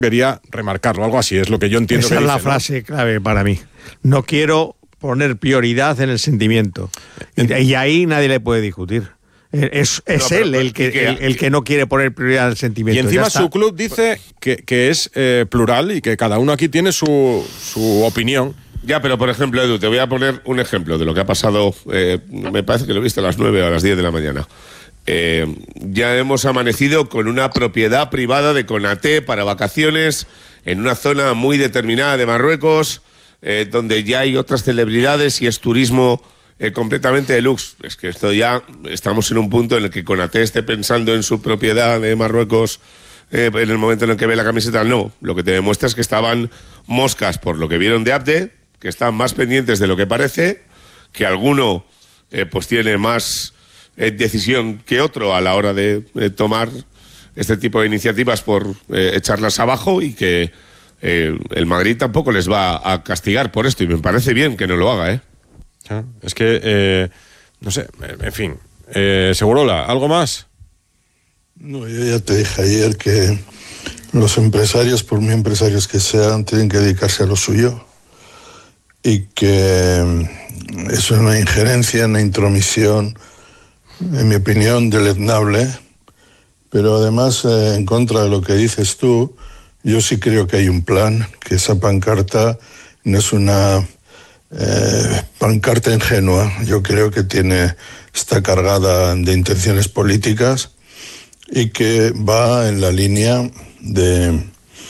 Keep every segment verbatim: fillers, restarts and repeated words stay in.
quería remarcarlo, algo así, es lo que yo entiendo. Esa que es dice, la ¿no? frase clave para mí. No quiero poner prioridad en el sentimiento. Y, y ahí nadie le puede discutir. Es, es no, pero, él el que, que, el, el que no quiere poner prioridad al sentimiento. Y encima su club dice que, que es eh, plural y que cada uno aquí tiene su, su opinión. Ya, pero por ejemplo, Edu, te voy a poner un ejemplo de lo que ha pasado, eh, me parece que lo viste a las nueve o a las diez de la mañana. Eh, ya hemos amanecido con una propiedad privada de Konaté para vacaciones en una zona muy determinada de Marruecos, eh, donde ya hay otras celebridades y es turismo eh, completamente deluxe. Es que esto ya, estamos en un punto en el que Konaté esté pensando en su propiedad de Marruecos eh, en el momento en el que ve la camiseta. No, lo que te demuestra es que estaban moscas por lo que vieron de Abde, que están más pendientes de lo que parece, que alguno eh, pues tiene más eh, decisión que otro a la hora de eh, tomar este tipo de iniciativas por eh, echarlas abajo, y que eh, el Madrid tampoco les va a castigar por esto, y me parece bien que no lo haga, ¿eh? Es que, eh, no sé, en fin, eh, Segurola, ¿algo más? No, yo ya te dije ayer que los empresarios, por muy empresarios que sean, tienen que dedicarse a lo suyo, y que es una injerencia, una intromisión, en mi opinión, deleznable, pero además, eh, en contra de lo que dices tú, yo sí creo que hay un plan, que esa pancarta no es una eh, pancarta ingenua. Yo creo que tiene, está cargada de intenciones políticas y que va en la línea de,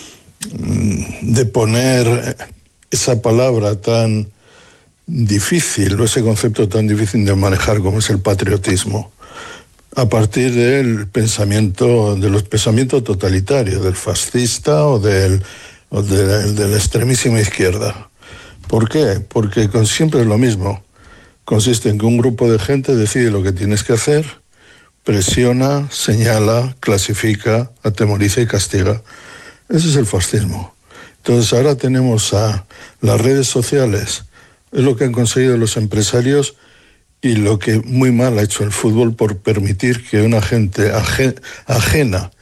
de poner esa palabra tan difícil, o ese concepto tan difícil de manejar como es el patriotismo, a partir del pensamiento, de los pensamientos totalitarios, del fascista o del, o de, de la extremísima izquierda. ¿Por qué? Porque con, siempre es lo mismo. Consiste en que un grupo de gente decide lo que tienes que hacer, presiona, señala, clasifica, atemoriza y castiga. Ese es el fascismo. Entonces ahora tenemos a las redes sociales, es lo que han conseguido los empresarios y lo que muy mal ha hecho el fútbol por permitir que una gente ajena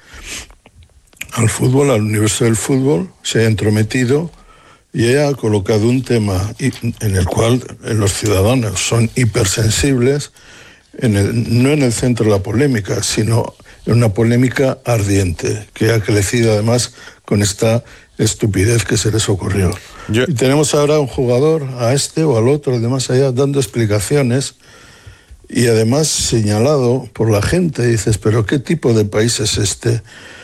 al fútbol, al universo del fútbol, se haya entrometido y haya colocado un tema en el cual los ciudadanos son hipersensibles, en el, no en el centro de la polémica, sino en una polémica ardiente, que ha crecido además con esta estupidez que se les ocurrió. Yo... Y tenemos ahora un jugador, a este o al otro, además allá, dando explicaciones y además señalado por la gente. Dices, pero ¿qué tipo de país es este?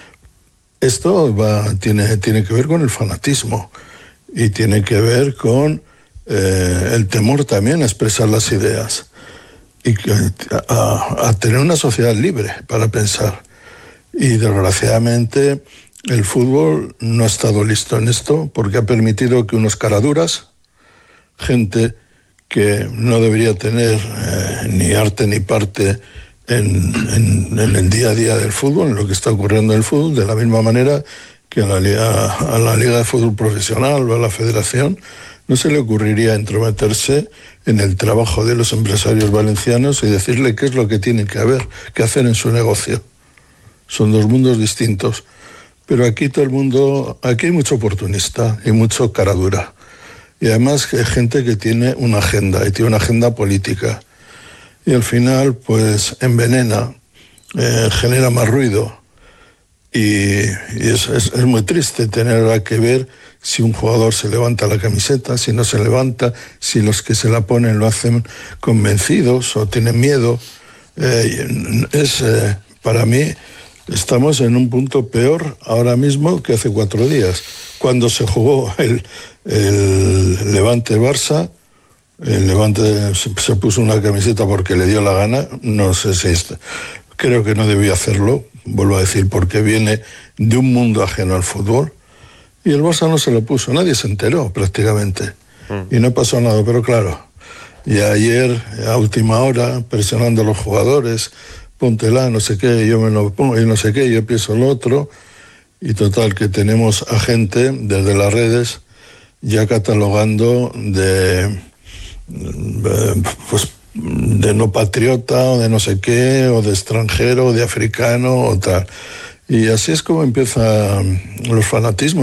Esto va, tiene, tiene que ver con el fanatismo y tiene que ver con eh, el temor también a expresar las ideas y a, a tener una sociedad libre para pensar. Y desgraciadamente el fútbol no ha estado listo en esto, porque ha permitido que unos caraduras, gente que no debería tener eh, ni arte ni parte en, en, en el día a día del fútbol, en lo que está ocurriendo en el fútbol, de la misma manera que a la Liga, a la Liga de Fútbol Profesional o a la Federación, no se le ocurriría entrometerse en el trabajo de los empresarios valencianos y decirle qué es lo que tienen que haber, que hacer en su negocio. Son dos mundos distintos. Pero aquí todo el mundo, aquí hay mucho oportunista y mucho caradura. Y además hay gente que tiene una agenda, y tiene una agenda política. Y al final, pues, envenena, eh, genera más ruido. Y, y es, es, es muy triste tener que ver si un jugador se levanta la camiseta, si no se levanta, si los que se la ponen lo hacen convencidos o tienen miedo. Eh, es, eh, para mí... Estamos en un punto peor ahora mismo que hace cuatro días. Cuando se jugó el, el Levante-Barça, el Levante se, se puso una camiseta porque le dio la gana, no sé si es, creo que no debía hacerlo, vuelvo a decir, porque viene de un mundo ajeno al fútbol, y el Barça no se lo puso, nadie se enteró prácticamente, mm. y no pasó nada, pero claro, y ayer a última hora, presionando a los jugadores, póntela, no sé qué, yo me lo pongo, y no sé qué, yo pienso lo otro, y total que tenemos a gente desde las redes ya catalogando de, de pues de no patriota o de no sé qué, o de extranjero, o de africano o tal. Y así es como empiezan los fanatismos.